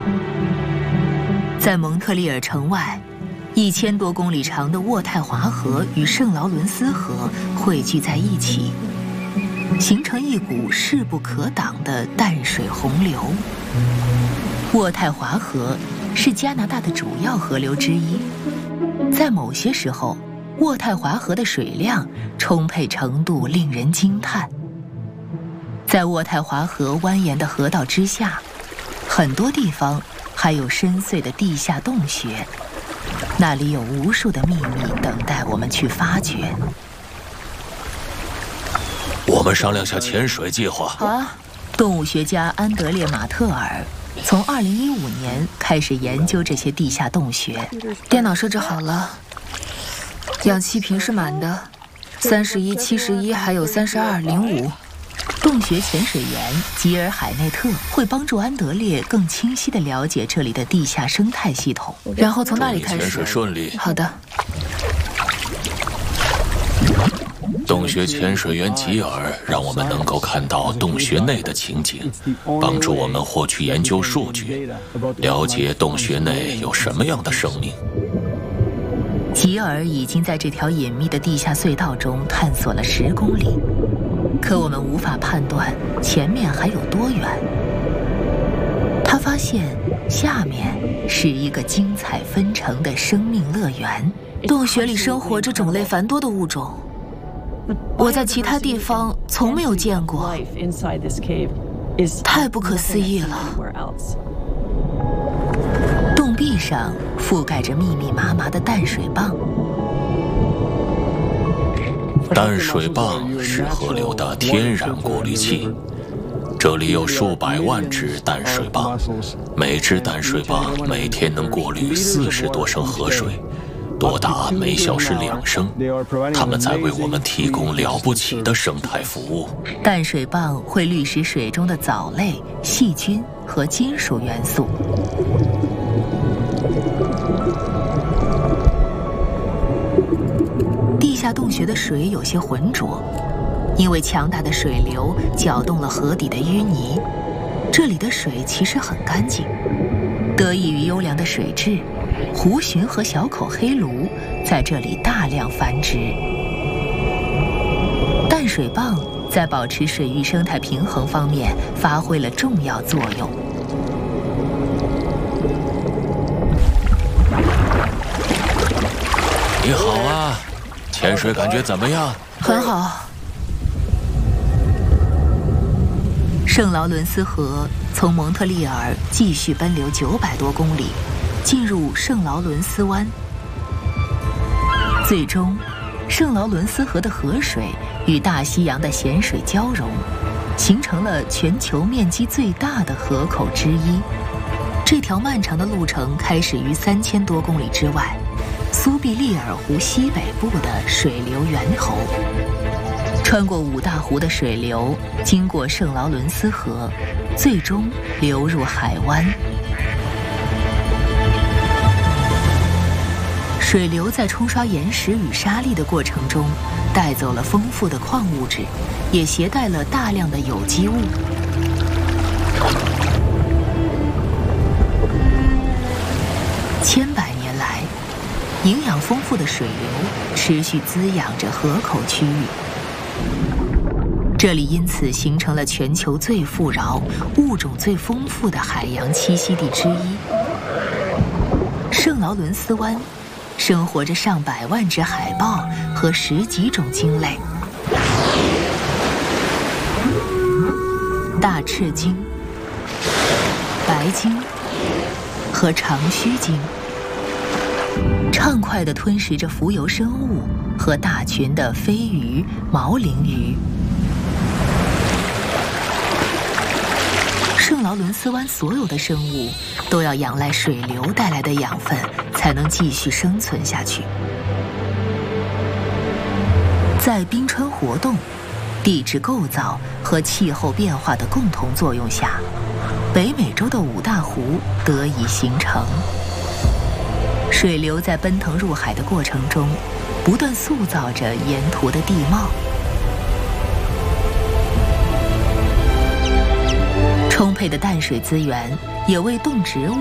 在蒙特利尔城外，1000多公里长的渥太华河与圣劳伦斯河汇聚在一起，形成一股势不可挡的淡水洪流。渥太华河是加拿大的主要河流之一，在某些时候，渥太华河的水量充沛程度令人惊叹。在渥太华河蜿蜒的河道之下，很多地方还有深邃的地下洞穴，那里有无数的秘密等待我们去发掘。 我们商量下潜水计划。 好啊！动物学家安德烈·马特尔从2015年开始研究这些地下洞穴。 电脑设置好了，氧气瓶是满的，31、71还有32、05。 洞穴潜水员吉尔·海内特会帮助安德烈更清晰地了解这里的地下生态系统。 然后从那里开始。 潜水顺利。 好的。 洞穴潜水员吉尔让我们能够看到洞穴内的情景，帮助我们获取研究数据，了解洞穴内有什么样的生命。 吉尔已经在这条隐秘的地下隧道中探索了10公里，可我们无法判断前面还有多远。他发现下面是一个精彩纷呈的生命乐园。 洞穴里生活着种类繁多的物种，我在其他地方从没有见过，太不可思议了。 洞壁上覆盖着密密麻麻的淡水蚌。 淡水蚌是河流的天然过滤器，这里有数百万只淡水蚌，每只淡水蚌每天能过滤40多升河水，多达每小时2升。它们在为我们提供了不起的生态服务。 淡水蚌会滤食水中的藻类、细菌和金属元素。地下洞穴的水有些浑浊，因为强大的水流搅动了河底的淤泥。这里的水其实很干净，得益于优良的水质，湖鲟和小口黑鲈在这里大量繁殖。淡水蚌在保持水域生态平衡方面发挥了重要作用。 你好啊，潜水感觉怎么样？ 很好。 圣劳伦斯河从蒙特利尔继续奔流900多公里，进入圣劳伦斯湾。最终，圣劳伦斯河的河水与大西洋的咸水交融，形成了全球面积最大的河口之一。这条漫长的路程开始于3000多公里之外，苏必利尔湖西北部的水流源头，穿过5大湖的水流，经过圣劳伦斯河，最终流入海湾。水流在冲刷岩石与沙砾的过程中，带走了丰富的矿物质，也携带了大量的有机物。千百年来，营养丰富的水流持续滋养着河口区域。这里因此形成了全球最富饶、物种最丰富的海洋栖息地之一。圣劳伦斯湾生活着上百万只海豹和10几种鲸类。大赤鲸、白鲸和长须鲸畅快地吞食着浮游生物和大群的飞鱼、毛鳞鱼。圣劳伦斯湾所有的生物都要仰赖水流带来的养分才能继续生存下去。在冰川活动、地质构造和气候变化的共同作用下，北美洲的5大湖得以形成。水流在奔腾入海的过程中，不断塑造着沿途的地貌。 充沛的淡水资源也为动植物